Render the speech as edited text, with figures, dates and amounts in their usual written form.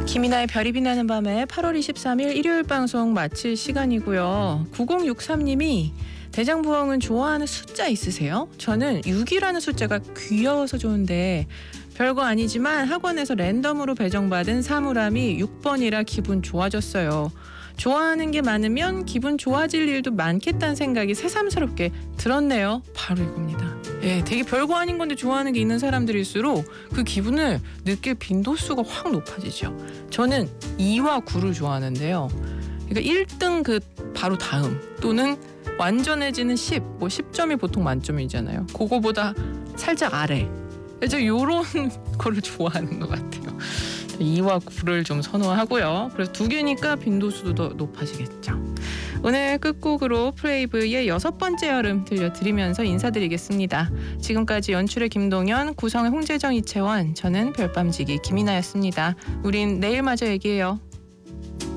김이나의 별이 빛나는 밤에 8월 23일 일요일 방송 마칠 시간이고요. 9063님이 대장부엉은 좋아하는 숫자 있으세요? 저는 6이라는 숫자가 귀여워서 좋은데 별거 아니지만 학원에서 랜덤으로 배정받은 사물함이 6번이라 기분 좋아졌어요. 좋아하는 게 많으면 기분 좋아질 일도 많겠다는 생각이 새삼스럽게 들었네요. 바로 이겁니다. 예, 되게 별거 아닌 건데 좋아하는 게 있는 사람들일수록 그 기분을 느낄 빈도수가 확 높아지죠. 저는 2와 9를 좋아하는데요. 그러니까 1등 그 바로 다음 또는 완전해지는 10, 뭐 10점이 보통 만점이잖아요. 그거보다 살짝 아래. 그래서 이런 거를 좋아하는 것 같아요. 2와 9를 좀 선호하고요. 그래서 2개니까 빈도수도 더 높아지겠죠. 오늘 끝곡으로 프레이브의 6번째 여름 들려드리면서 인사드리겠습니다. 지금까지 연출의 김동현, 구성의 홍재정, 이채원, 저는 별밤지기 김이나였습니다. 우린 내일 마저 얘기해요.